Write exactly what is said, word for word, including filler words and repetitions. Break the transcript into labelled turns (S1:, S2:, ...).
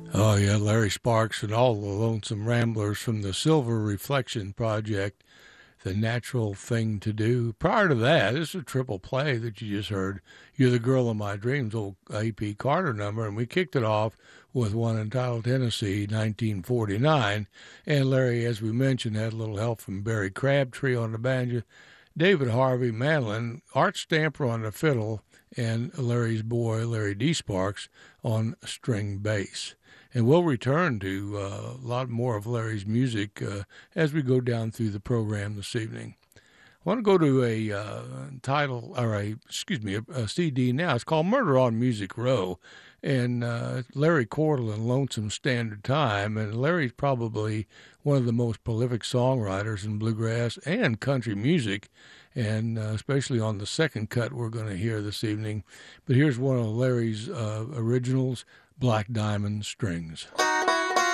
S1: Oh, yeah, Larry Sparks and all the Lonesome Ramblers from the Silver Reflection Project, The Natural Thing to Do. Prior to that, this is a triple play that you just heard, You're the Girl of My Dreams, old A P Carter number, and we kicked it off with one entitled Tennessee, nineteen forty-nine. And Larry, as we mentioned, had a little help from Barry Crabtree on the banjo, David Harvey Manlin, Art Stamper on the fiddle, and Larry's boy, Larry D. Sparks, on string bass. And we'll return to uh, a lot more of Larry's music uh, as we go down through the program this evening. I want to go to a uh, title, or a, excuse me, a, a C D now. It's called Murder on Music Row. And uh, Larry Cordell and Lonesome Standard Time. And Larry's probably one of the most prolific songwriters in bluegrass and country music, and uh, especially on the second cut we're going to hear this evening. But here's one of Larry's uh, originals, Black Diamond Strings.